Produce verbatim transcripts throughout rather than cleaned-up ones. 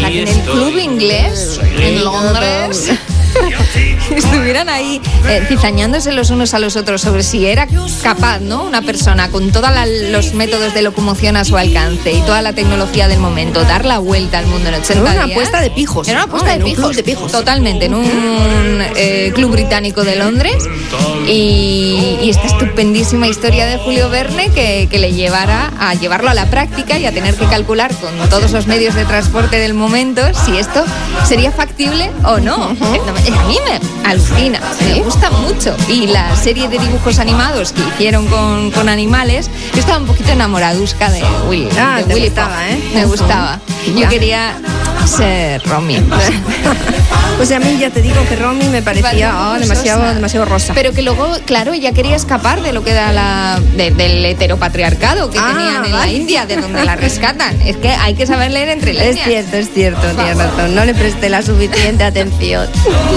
sea, que en el club inglés, en Londres, estuvieran ahí eh, cizañándose los unos a los otros sobre si era capaz, ¿no? Una persona con todos los métodos de locomoción a su alcance y toda la tecnología del momento, dar la vuelta al mundo en ochenta días. Era una apuesta de pijos. Era una apuesta oh, de, pijos, de pijos. Totalmente, en un eh, club británico de Londres. Y, y esta estupendísima historia de Julio Verne que, que le llevará a llevarlo a la práctica y a tener que calcular con todos los medios de transporte del momento si esto sería factible o no. Uh-huh. A mí me alucina, me gusta mucho. Y la serie de dibujos animados que hicieron con, con animales, yo estaba un poquito enamoradusca de Willy. Ah, de te Willy gustaba, Fogg. ¿eh? Me gustaba. Yo ya. quería ser Romy. Pues a mí ya te digo que Romy me parecía oh, demasiado, demasiado rosa. Pero que luego, claro, ella quería escapar de lo que era la de, del heteropatriarcado que ah, tenían en vale. la India, de donde la rescatan. Es que hay que saber leer entre líneas. Es cierto, es cierto, tienes razón. No le presté la suficiente atención.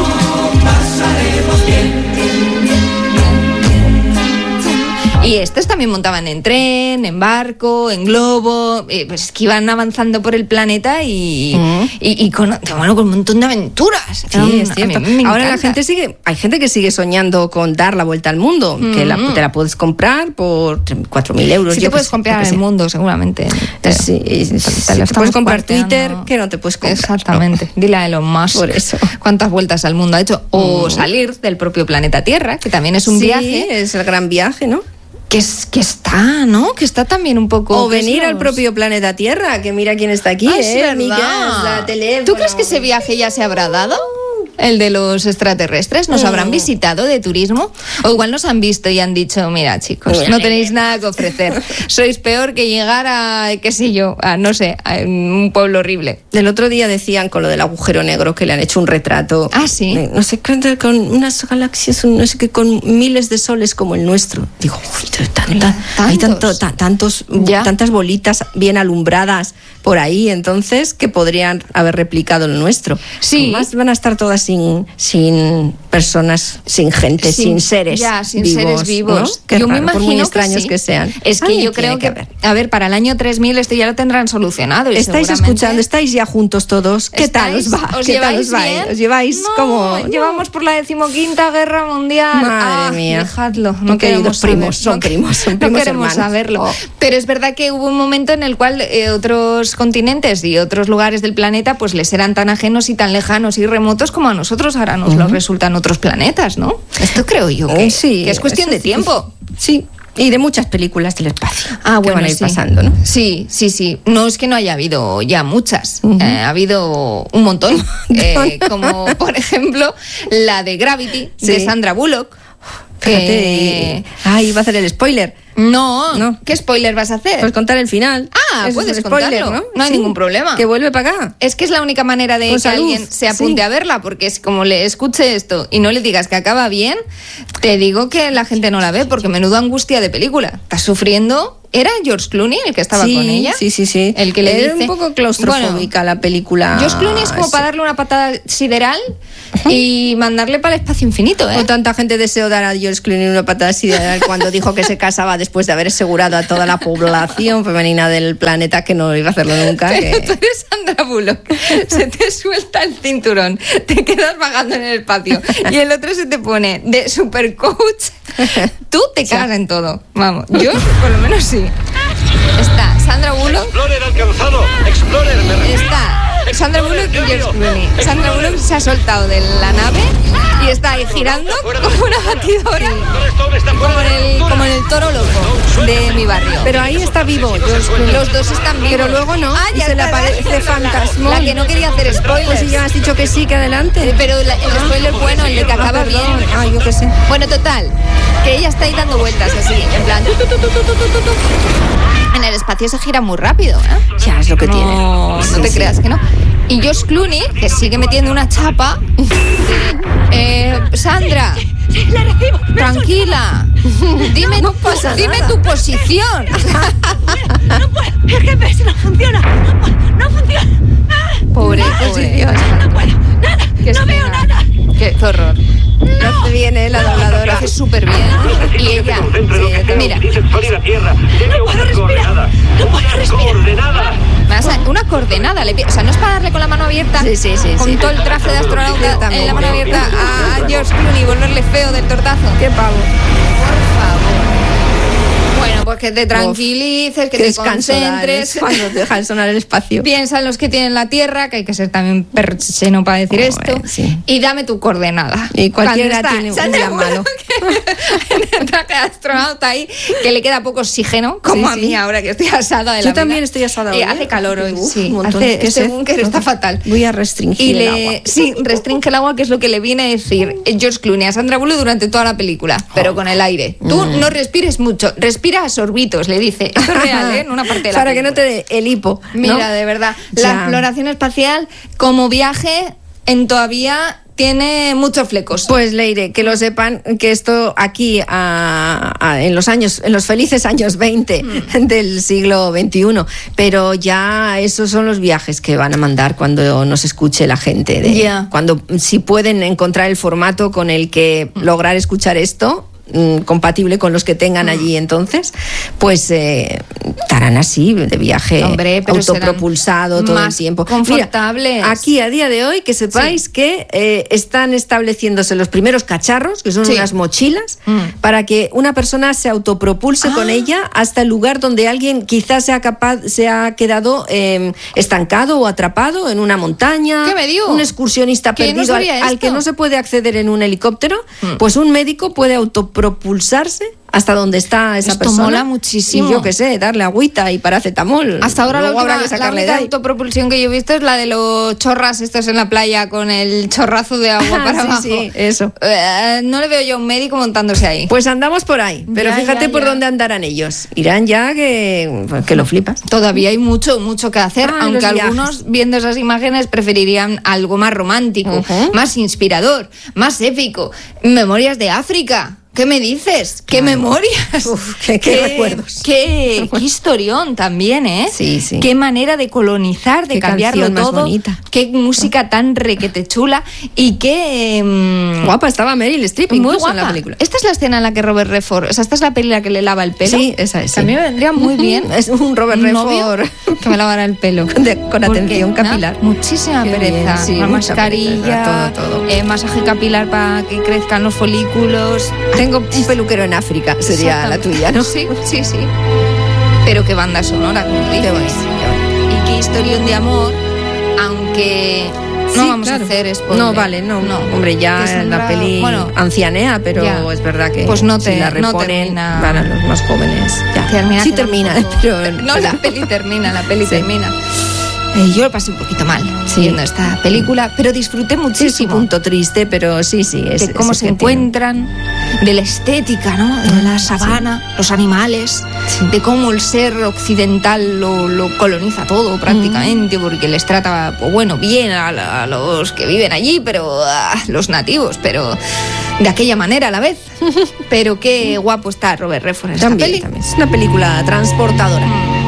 Y estos también montaban en tren, en barco, en globo, eh, pues que iban avanzando por el planeta y, mm. y, y con, bueno, con un montón de aventuras. Sí, um, es cierto. Ahora la gente sigue, hay gente que sigue soñando con dar la vuelta al mundo, mm. que la, te la puedes comprar por cuatro mil euros. Sí, yo te puedes comprar el mundo, seguramente. Te, sí, te, te, te, te puedes comprar Twitter, que no te puedes comprar. Exactamente. No. Dile a Elon Musk por eso. cuántas vueltas al mundo ha hecho. O mm. salir del propio planeta Tierra, que también es un sí, viaje. Es el gran viaje, ¿no? Que, es, que está, ¿no? Que está también un poco... O venir al propio planeta Tierra, que mira quién está aquí, ah, ¿eh? Es Mi casa, teléfono. ¿Tú crees que ese viaje ya se habrá dado? El de los extraterrestres, ¿nos mm. habrán visitado de turismo? O igual nos han visto y han dicho, mira chicos, no tenéis nada que ofrecer, sois peor que llegar a, qué sé yo, a no sé, a un pueblo horrible. El otro día decían con lo del agujero negro que le han hecho un retrato. Ah, sí. Eh, no sé, con, con unas galaxias, no sé qué, con miles de soles como el nuestro. Digo, uy, tanta, hay tanto, ta, tantos, tantas bolitas bien alumbradas por ahí, entonces, que podrían haber replicado el nuestro. Sí. Además van a estar todas sin, sin personas, sin gente, sin, sin seres ya, sin vivos. seres vivos. ¿No? Qué yo raro, me imagino por muy extraños que, sí. que sean. Es que Ay, yo creo que, que a ver, para el año tres mil esto ya lo tendrán solucionado. Y estáis escuchando, estáis ya juntos todos. ¿Qué tal os va? ¿Os ¿Qué lleváis tal os bien? va? ¿Os lleváis no, como...? Llevamos por la decimoquinta guerra mundial. Madre ah, mía. Dejadlo. No, no queremos primos, saber. son no, primos, son primos no queremos hermanos. saberlo. Oh. Pero es verdad que hubo un momento en el cual eh, otros continentes y otros lugares del planeta pues les eran tan ajenos y tan lejanos y remotos como a nosotros ahora nos uh-huh. lo resultan otros planetas, ¿no? Esto creo yo que, sí, que es cuestión de tiempo. Sí. Y de muchas películas del espacio ah, bueno, que van a ir sí. pasando, ¿no? Sí, sí, sí. No es que no haya habido ya muchas. Uh-huh. Eh, ha habido un montón. eh, como, por ejemplo, la de Gravity, sí. de Sandra Bullock. Que... Ay, iba a hacer el spoiler. No, no, ¿qué spoiler vas a hacer? Pues contar el final. Ah, eso puedes es spoiler, contarlo, ¿no? No hay sí. ningún problema. Que vuelve para acá. Es que es la única manera de Con que salud. alguien se apunte sí. a verla, porque es como le escuche esto y no le digas que acaba bien, te digo que la gente no la ve, porque menudo angustia de película. Estás sufriendo. ¿Era George Clooney el que estaba sí, con ella? Sí, sí, sí. El que le Era dice... un poco claustrofóbica bueno, la película. George Clooney es como sí. para darle una patada sideral y mandarle para el espacio infinito, ¿eh? O tanta gente deseó dar a George Clooney una patada sideral cuando dijo que se casaba después de haber asegurado a toda la población femenina del planeta que no iba a hacerlo nunca. Pero que... tú eres Sandra Bullock, se te suelta el cinturón, te quedas vagando en el espacio y el otro se te pone de super coach. Tú te cagas en todo. Vamos, yo por lo menos sí. Está Sandra Bullock. Explorer alcanzado. Explorer. Me está Sandra Bullock y George Clooney. Sandra Bullock se ha soltado de la nave y está ahí girando como una batidora, como en el, como en el Toro Loco de Mi Barrio. Pero ahí está vivo George Clooney. Los dos están vivos. Pero luego no. Ah, ya se le aparece fantasma. La que no quería hacer spoilers. Pues si ya has dicho que sí, que adelante. Pero la, el spoiler bueno, el de que acaba bien. Ah, yo qué sé. Bueno, total, que ella está ahí dando vueltas así, en plan... Tu, tu, tu, tu, tu, tu, tu. En el espacio se gira muy rápido, ¿eh? Ya, es lo que no, tiene. No sí, te sí. creas que no. Y George Clooney, que sigue metiendo una chapa... eh, Sandra... Sí, la recibo. Tranquila. Dime, no pasa dime tu posición. No puedo. El G P S no funciona. No puedo. No funciona. Pobre, nada, pobre. No puedo. Nada. Qué no veo pena. nada. Qué, qué horror. No hace bien, ¿eh? La dobladora. Lo hace súper bien. Y ella, sí, mira. Dice salir a tierra. No puedo respirar. No puedo respirar. Coordenada. Una coordenada, le, o sea, no es para darle con la mano abierta, sí, sí, sí, con sí. todo el traje de astronauta en la mano abierta a George Clooney y volverle feo del tortazo. Qué pavo. Por favor. Bueno, pues que te tranquilices, que te concentres. Cuando te dejan sonar el espacio. Piensa en los que tienen la Tierra, que hay que ser también perseno para decir oh, esto. Sí. Y dame tu coordenada. Y cualquiera tiene un día malo. En el traje de astronauta ahí, que le queda poco oxígeno, como sí, a mí sí. ahora que estoy asada de la Yo también vida. estoy asada hoy. Y hace calor hoy. Uf, sí, un montón. hace, este búnker está fatal. Voy a restringir y le, el agua. Sí, restringe el agua, que es lo que le viene a decir George Clooney a Sandra Bullock durante toda la película, oh. pero con el aire. Tú mm. no respires mucho, respira a sorbitos, le dice. Esto es real, ¿eh? En una parte de la Para película. que no te dé el hipo. Mira, ¿no? de verdad, ya. la exploración espacial como viaje en todavía tiene muchos flecos. Pues Leire, que lo sepan que esto aquí a, a, en los años, en los felices años veinte mm. del siglo veintiuno, pero ya esos son los viajes que van a mandar cuando nos escuche la gente. De, yeah. Cuando si pueden encontrar el formato con el que mm. lograr escuchar esto. Compatible con los que tengan allí entonces, pues eh, estarán así de viaje. Hombre, autopropulsado todo el tiempo. Confortables. Mira, aquí a día de hoy que sepáis sí. que eh, están estableciéndose los primeros cacharros, que son sí. unas mochilas, mm. para que una persona se autopropulse ah. con ella hasta el lugar donde alguien quizás sea capaz, se ha quedado eh, estancado o atrapado en una montaña. ¿Qué me digo? Un excursionista perdido no al, al que no se puede acceder en un helicóptero, mm. pues un médico puede autopropulsarse propulsarse hasta donde está esa Esto persona. Mola muchísimo. Y yo qué sé, darle agüita y paracetamol. Hasta ahora la, última, que la única autopropulsión que yo he visto es la de los chorras estos en la playa con el chorrazo de agua para sí, abajo. Sí, eso. Uh, no le veo yo a un médico montándose ahí. Pues andamos por ahí, pero ya, fíjate ya, por ya. dónde andarán ellos. Irán ya que, que lo flipas. Todavía hay mucho, mucho que hacer, ah, aunque algunos viendo esas imágenes preferirían algo más romántico, uh-huh. más inspirador, más épico. Memorias de África. ¿Qué me dices? ¿Qué claro. memorias? Uf, qué, qué, qué recuerdos. Qué, qué historión también, ¿eh? Sí, sí. Qué manera de colonizar, de qué cambiarlo todo. Bonita. Qué música tan requete chula y qué... Um, guapa, estaba Meryl Streep muy incluso guapa. en la película. Esta es la escena en la que Robert Redford, o sea, esta es la película que le lava el pelo. Sí, esa es. Sí. A mí me vendría muy bien. Es un Robert Redford que me lavara el pelo. Con, de, con atención capilar. ¿no? Muchísima qué pereza. Bien, sí, una mascarilla, pereza, todo, todo. Eh, masaje capilar para que crezcan los folículos. Tengo un peluquero en África, sería la tuya, ¿no? Sí, sí, sí. Pero qué banda sonora, como dices. Qué bonito, qué bonito. Y qué historión de amor, aunque no sí, vamos claro. a hacer spoiler. No, vale, no. no. Hombre, ya en Sandra, la peli bueno, ancianea, pero ya. es verdad que pues no te, si la reponen no termina, para los más jóvenes. Ya. Termina sí termina, pero... No, la peli termina, la peli sí. termina. Eh, yo lo pasé un poquito mal sí. viendo esta película, pero disfruté muchísimo. Sí, es un punto triste, pero sí, sí. Es, de cómo es se encuentran, de la estética, ¿no? De la sabana, sí. los animales, sí. de cómo el ser occidental lo, lo coloniza todo prácticamente, mm. porque les trata, pues, bueno, bien a, a los que viven allí, pero a los nativos, pero de aquella manera a la vez. Pero qué guapo está Robert Redford en también, esta peli. También. Es una película transportadora. Mm.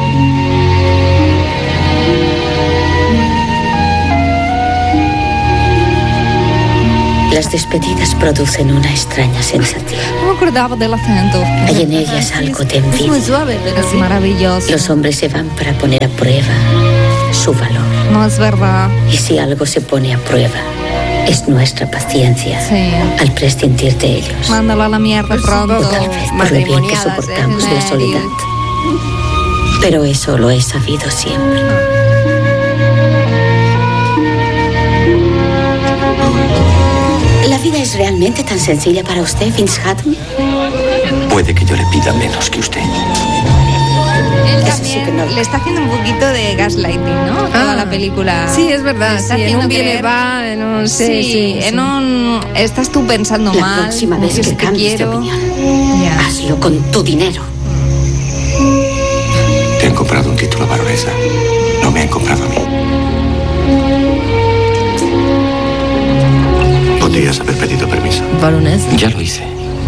Las despedidas producen una extraña sensación. No me acordaba del acento. Hay en ellas algo de envidia. Es muy suave, pero es maravilloso. Los hombres se van para poner a prueba su valor. No es verdad. Y si algo se pone a prueba, es nuestra paciencia sí. al prescindir de ellos. Mándalo a la mierda pronto. O tal vez por lo bien que soportamos la soledad. Pero eso lo he sabido siempre. ¿La vida es realmente tan sencilla para usted, Vince Hatton? Puede que yo le pida menos que usted. Él también sí que no. Le está haciendo un poquito de gaslighting, ¿no? Toda ah, la película. Sí, es verdad. Está sí, en un viene va, en un... Sí, sí, sí, en sí. un... Estás tú pensando la mal. La próxima vez que, que cambies de opinión, yeah. hazlo con tu dinero. Te han comprado un título, baronesa. No me han comprado a mí. Podrías haber pedido permiso. Baronesa. Ya lo hice.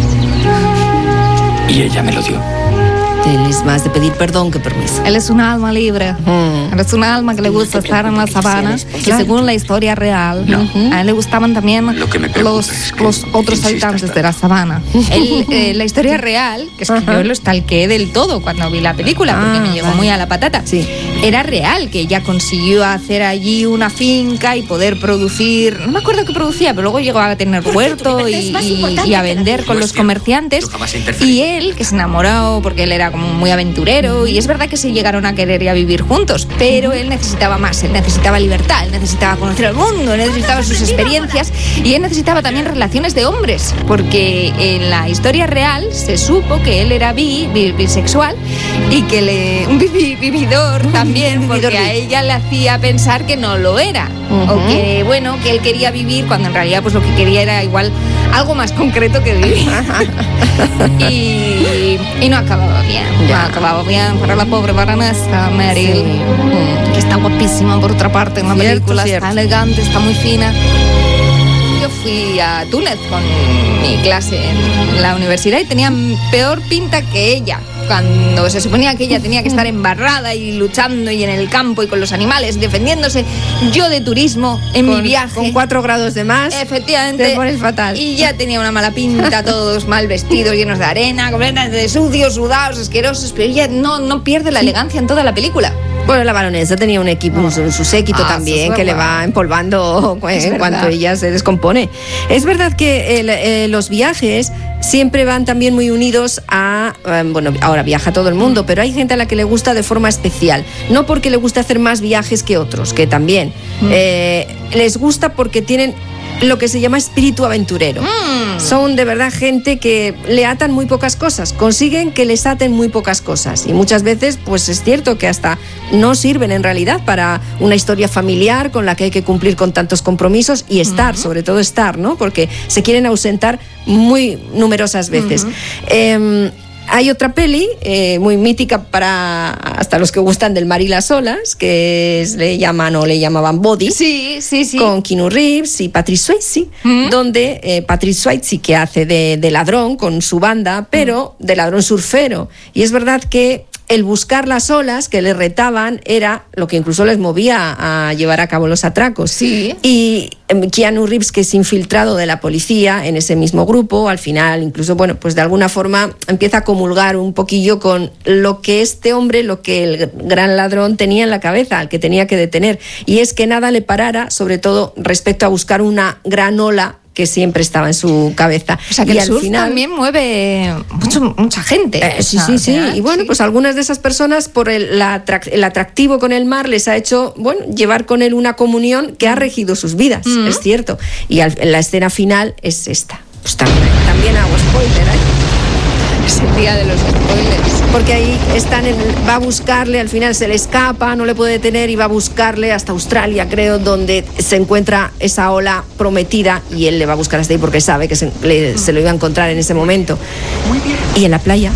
Y ella me lo dio. Él es más de pedir perdón que permiso. Él es un alma libre. Mm. Él es un alma que le gusta no estar en la sabana. Y claro. según la historia real, no. a él le gustaban también lo que me los, es que los otros habitantes de la sabana. él, eh, la historia real, que es que uh-huh. yo lo stalkeé del todo cuando vi la película, porque ah, me llegó vale. muy a la patata. Sí. era real, que ella consiguió hacer allí una finca y poder producir, no me acuerdo qué producía, pero luego llegó a tener huerto y, y, y a vender con los comerciantes. Y él, que se enamoró porque él era como muy aventurero, y es verdad que se llegaron a querer y a vivir juntos, pero él necesitaba más, él necesitaba libertad, él necesitaba conocer el mundo, él necesitaba sus experiencias, y él necesitaba también relaciones de hombres, porque en la historia real se supo que él era bi, bi bisexual, y que le, un bi, vividor también, porque a ella le hacía pensar que no lo era, uh-huh. o que bueno, que él quería vivir cuando en realidad pues lo que quería era igual algo más concreto que vivir. y, y no acababa bien, ya. no acababa bien para la pobre baronesa Meryl, sí. que está guapísima por otra parte en la cierto, película, cierto. está elegante, está muy fina. Yo fui a Túnez con mi clase en la universidad y tenía peor pinta que ella. Cuando se suponía que ella tenía que estar embarrada y luchando y en el campo y con los animales, defendiéndose, yo de turismo en con, mi viaje. Con cuatro grados de más. Efectivamente. Te pones fatal. Y ya tenía una mala pinta, todos mal vestidos, llenos de arena, completamente de sucios, sudados, asquerosos, pero ella no, no pierde la elegancia en toda la película. Bueno, la baronesa tenía un equipo, un, su séquito ah, también, que le va empolvando en cuanto ella se descompone. Es verdad que el, eh, los viajes siempre van también muy unidos a... Eh, bueno, ahora viaja todo el mundo, pero hay gente a la que le gusta de forma especial. No porque le guste hacer más viajes que otros, que también. Mm. Eh, les gusta porque tienen lo que se llama espíritu aventurero. Mm. Son de verdad gente que le atan muy pocas cosas, consiguen que les aten muy pocas cosas, y muchas veces pues es cierto que hasta no sirven en realidad para una historia familiar con la que hay que cumplir con tantos compromisos y estar, uh-huh. sobre todo estar, ¿no? Porque se quieren ausentar muy numerosas veces. Uh-huh. eh, Hay otra peli eh, muy mítica para hasta los que gustan del mar y las olas, que es, le llaman o le llamaban Body, sí, sí, sí. con Keanu Reeves y Patrick Swayze, ¿Mm? donde eh, Patrick Swayze que hace de, de ladrón con su banda, pero ¿Mm? de ladrón surfero. Y es verdad que el buscar las olas que le retaban era lo que incluso les movía a llevar a cabo los atracos. Sí. Y Keanu Reeves, que es infiltrado de la policía en ese mismo grupo, al final incluso, bueno, pues de alguna forma empieza a comulgar un poquillo con lo que este hombre, lo que el gran ladrón tenía en la cabeza, al que tenía que detener. Y es que nada le parara, sobre todo respecto a buscar una gran ola que siempre estaba en su cabeza. O sea, que y el al surf final también mueve mucho, mucha gente. Eh, sí, o sea, sí, sí. sea, Y bueno, sí. pues algunas de esas personas, por el, la, el atractivo con el mar, les ha hecho, bueno, llevar con él una comunión que ha regido sus vidas, mm-hmm. es cierto. Y al, la escena final es esta. Pues también, también hago spoiler ahí. Es el día de los spoilers. Porque ahí están en, va a buscarle, al final se le escapa, no le puede detener y va a buscarle hasta Australia, creo, donde se encuentra esa ola prometida, y él le va a buscar hasta ahí porque sabe que se, le, se lo iba a encontrar en ese momento. Muy bien. Y en la playa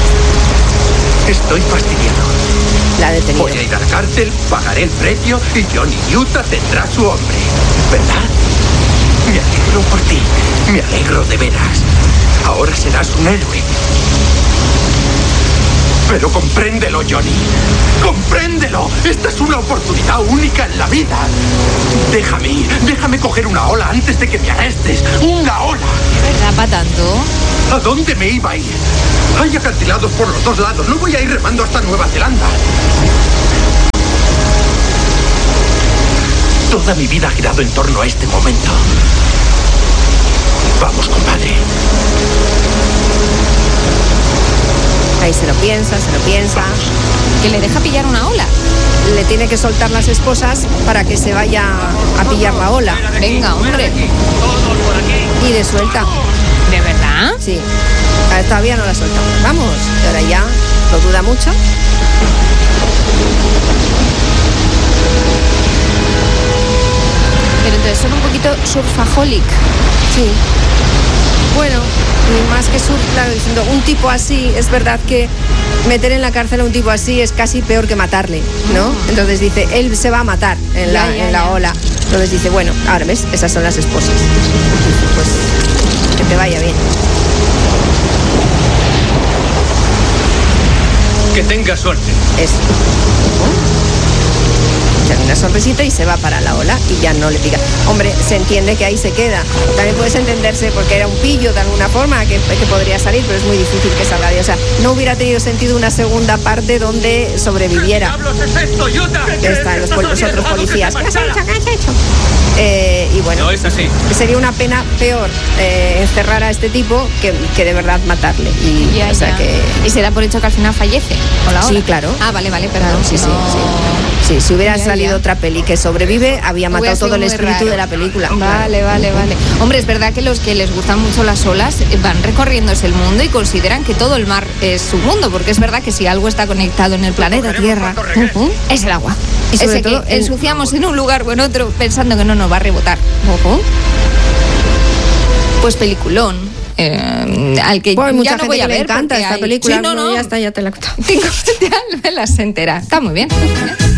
estoy fastidiado. La ha detenido. Voy a ir a la cárcel, pagaré el precio y Johnny Utah tendrá su hombre, ¿verdad? Me alegro por ti, me alegro de veras. Ahora serás un héroe. Pero compréndelo, Johnny. ¡Compréndelo! Esta es una oportunidad única en la vida. Déjame ir, déjame coger una ola antes de que me arrestes. ¡Una ola! ¿De verdad, para tanto? ¿A dónde me iba a ir? Hay acantilados por los dos lados. No voy a ir remando hasta Nueva Zelanda. Toda mi vida ha girado en torno a este momento. Vamos, compadre. Ahí se lo piensa, se lo piensa. Que le deja pillar una ola. Le tiene que soltar las esposas para que se vaya a pillar la ola. Venga, hombre. Y de suelta. ¿De verdad? Sí. A ver, todavía no la suelta. Vamos, que ahora ya lo duda mucho. Pero entonces son un poquito surfaholic. Sí. Bueno, y más que surf, claro, diciendo un tipo así, es verdad que meter en la cárcel a un tipo así es casi peor que matarle, ¿no? Entonces dice, él se va a matar en la, ya, ya, en la ola. Entonces dice, bueno, ahora ves, esas son las esposas. Dice, pues que te vaya bien. Que tenga suerte. Eso. echan una sonrisita y se va para la ola y ya no le pica. Hombre, se entiende que ahí se queda. También puedes entenderse porque era un pillo de alguna forma que, que podría salir, pero es muy difícil que salga de ahí. O sea, no hubiera tenido sentido una segunda parte donde sobreviviera. ¿Qué están los, los otros policías? ¿Qué has hecho? ¿Qué has hecho? Eh, y bueno, no es así. Sería una pena peor eh, encerrar a este tipo que, que de verdad matarle. Y, ya, o sea ya. que... y se da por hecho que al final fallece. ¿O la Sí, ola? claro. Ah, vale, vale, perdón. Sí, sí, no... sí. Sí, si hubiera Ya, salido ya. otra peli que sobrevive, había matado Hubiera sido todo el muy espíritu raro. de la película. Vale, Claro. vale, vale. Hombre, es verdad que los que les gustan mucho las olas eh, van recorriéndose el mundo y consideran que todo el mar es su mundo, porque es verdad que si algo está conectado en el planeta Tierra, Ujú. es el agua. Y sobre Ese todo que en- ensuciamos en un lugar o en otro pensando que no nos va a rebotar. Ujú. Pues peliculón. eh, al que Bueno, hay mucha ya no gente voy a que le ver encanta porque esta hay- película. Sí, no, no. Ya está, ya te la he contado. Tengo, ya me las entera. Está muy bien.